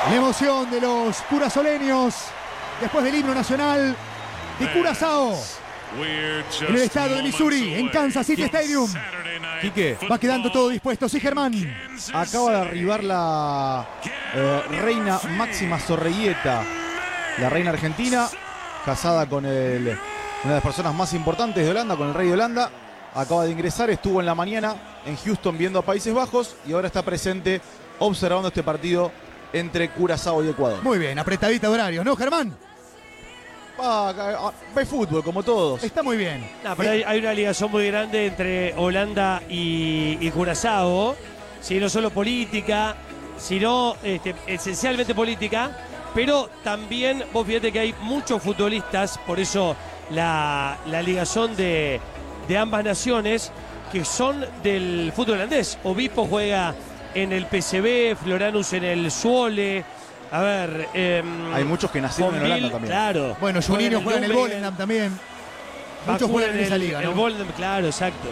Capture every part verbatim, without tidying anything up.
La emoción de los curazoleños después del himno nacional de Curazao en el estado de Missouri, en Kansas City Stadium. Quique, va quedando todo dispuesto. Sí, Germán. Acaba de arribar la eh, reina Máxima Zorreguieta, la reina argentina, casada con el, una de las personas más importantes de Holanda, con el rey de Holanda. Acaba de ingresar, estuvo en la mañana en Houston viendo a Países Bajos y ahora está presente observando este partido entre Curazao y Ecuador. Muy bien, apretadita de horarios, ¿no, Germán? Ah, ve fútbol, como todos. Está muy bien. No, pero hay, hay una ligación muy grande entre Holanda y, y Curazao, si no solo política, sino este, esencialmente política, pero también, vos fíjate que hay muchos futbolistas, por eso la, la ligación de, de ambas naciones, que son del fútbol holandés. Obispo juega en el P S V, Floranus en el Zwolle. A ver, eh, hay muchos que nacieron en Holanda también. Claro. Bueno, Juninho juega en el Volendam también. Muchos juegan en esa liga, ¿no? El Volendam, claro, exacto.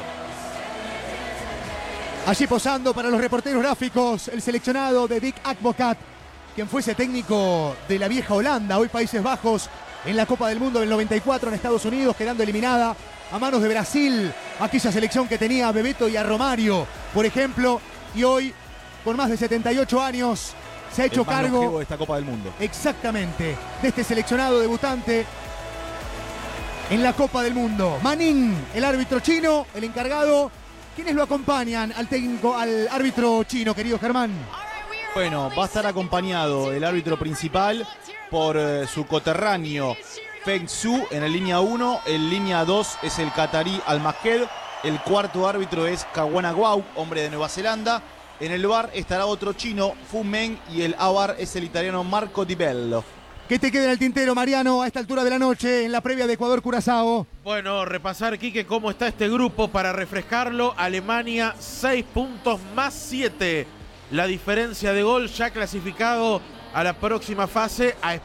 Allí posando para los reporteros gráficos, el seleccionado de Dick Advocat, quien fuese técnico de la vieja Holanda, hoy Países Bajos, en la Copa del Mundo del noventa y cuatro en Estados Unidos, quedando eliminada a manos de Brasil, aquella selección que tenía a Bebeto y a Romario, por ejemplo, y hoy, con más de setenta y ocho años, se ha hecho el más cargo longevo de esta Copa del Mundo. Exactamente, de este seleccionado debutante en la Copa del Mundo. Manin, el árbitro chino, el encargado. ¿Quiénes lo acompañan al técnico, al árbitro chino, querido Germán? Bueno, va a estar acompañado el árbitro principal por eh, su coterráneo Feng Zhu en el línea uno, el línea dos es el catarí Al-Maked, el cuarto árbitro es Kawana Guau, hombre de Nueva Zelanda. En el V A R estará otro chino, Fu Meng, y el A V A R es el italiano Marco Di Bello. ¿Qué te queda en el tintero, Mariano, a esta altura de la noche, en la previa de Ecuador-Curazao? Bueno, repasar, Quique, cómo está este grupo para refrescarlo. Alemania, seis puntos más siete. La diferencia de gol ya clasificado a la próxima fase. A